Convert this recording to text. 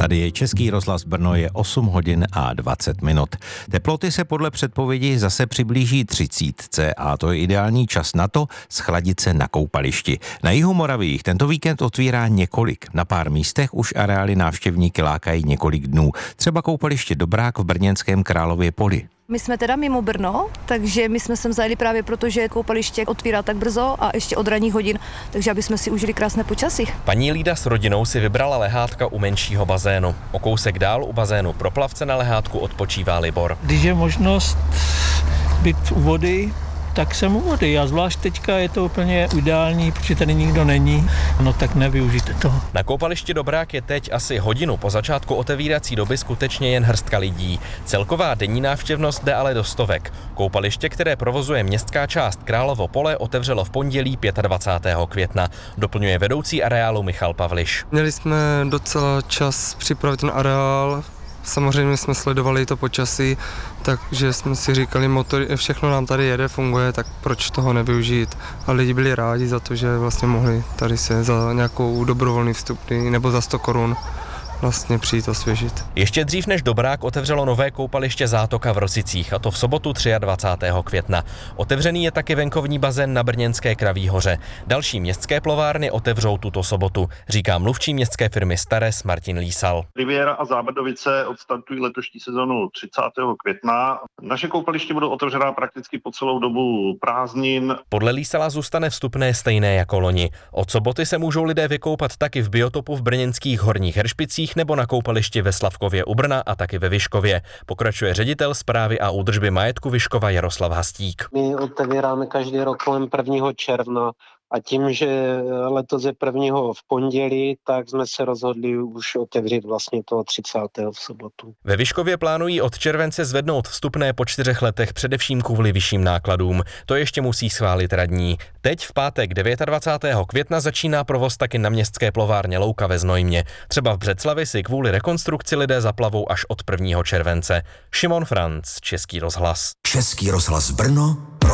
Tady je Český rozhlas Brno, je 8 hodin a 20 minut. Teploty se podle předpovědi zase přiblíží 30 a to je ideální čas na to schladit se na koupališti. Na jihu Moravy jich tento víkend otvírá několik. Na pár místech už areály návštěvníky lákají několik dnů. Třeba koupaliště Dobrák v brněnském Králově Poli. My jsme teda mimo Brno, takže my jsme sem zajeli právě proto, že koupaliště otvírá tak brzo a ještě od ranních hodin, takže aby jsme si užili krásné počasí. Paní Lída s rodinou si vybrala lehátka u menšího bazénu. O kousek dál u bazénu pro plavce na lehátku odpočívá Libor. Když je možnost být u vody, tak jsem u vody. A zvlášť teďka je to úplně ideální, protože tady nikdo není, no tak nevyužijte toho. Na koupališti Dobrák je teď asi hodinu po začátku otevírací doby skutečně jen hrstka lidí. Celková denní návštěvnost jde ale do stovek. Koupaliště, které provozuje městská část Královo Pole, otevřelo v pondělí 25. května. Doplňuje vedoucí areálu Michal Pavliš. Měli jsme docela čas připravit ten areál. Samozřejmě jsme sledovali to počasí, takže jsme si říkali, všechno nám tady jede, funguje, tak proč toho nevyužít. A lidi byli rádi za to, že vlastně mohli tady se za nějakou dobrovolný vstupný nebo za 100 korun vlastně přijít osvěžit. Ještě dřív než Dobrák otevřelo nové koupaliště Zátoka v Rosicích, a to v sobotu 23. května. Otevřený je taky venkovní bazén na brněnské Kraví hoře. Další městské plovárny otevřou tuto sobotu, říká mluvčí městské firmy Stares Martin Lísal. Riviera a Zábrdovice odstartují letošní sezonu 30. května. Naše koupaliště budou otevřená prakticky po celou dobu prázdnin. Podle Lísala zůstane vstupné stejné jako loni. Od soboty se můžou lidé vykoupat taky v biotopu v brněnských Horních Heršpicích nebo na koupališti ve Slavkově u Brna a taky ve Vyškově. Pokračuje ředitel správy a údržby majetku Vyškova Jaroslav Hastík. My otevíráme každý rok kolem 1. června a tím, že letos je 1. v pondělí, tak jsme se rozhodli už otevřít vlastně toho 30. v sobotu. Ve Vyškově plánují od července zvednout vstupné po 4 letech především kvůli vyšším nákladům. To ještě musí schválit radní. Teď v pátek 29. května začíná provoz taky na městské plovárně Louka ve Znojmě. Třeba v Břeclavi si kvůli rekonstrukci lidé zaplavou až od 1. července. Šimon Franc, Český rozhlas. Český rozhlas Brno.